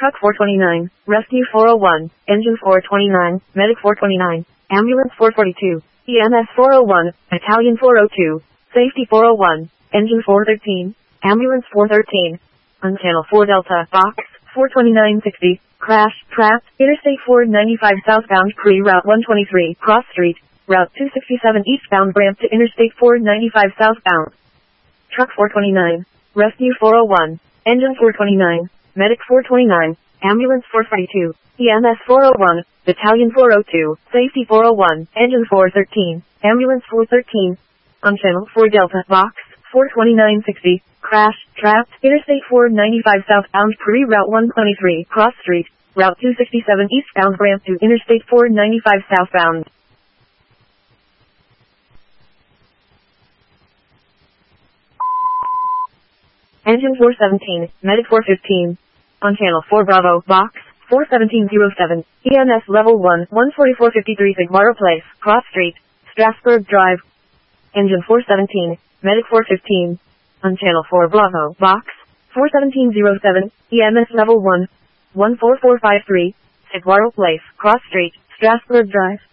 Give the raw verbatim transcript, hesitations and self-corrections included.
Truck four twenty-nine, Rescue four oh one, Engine four twenty-nine, Medic four twenty-nine, Ambulance four forty-two, E M S four oh one, Battalion four oh two, Safety four oh one, Engine four thirteen, Ambulance four thirteen, on Channel four Delta, Box four twenty-nine sixty, Crash, Trapped, Interstate four ninety-five southbound pre-route one twenty-three, Cross Street, Route two sixty-seven eastbound ramp to Interstate four ninety-five southbound. Truck four twenty-nine, Rescue four oh one, Engine four twenty-nine, Medic four twenty-nine, Ambulance four forty-two, E M S four oh one, Battalion four oh two, Safety four oh one, Engine four thirteen, Ambulance four thirteen, on Channel four Delta, Box four twenty-nine sixty, Crash, Trapped, Interstate four ninety-five southbound pre-route one twenty-three, Cross Street, Route two sixty-seven eastbound ramp to Interstate four ninety-five southbound. Engine four seventeen, Medic four fifteen. On Channel four Bravo, Box four seventeen oh seven, E M S Level one, one forty-four fifty-three Sigmaro Place, Cross Street, Strasburg Drive. Engine four seventeen, Medic four fifteen. On Channel four Bravo, Box four seventeen oh seven, E M S Level one, one four four five three, Sigmaro Place, Cross Street, Strasburg Drive.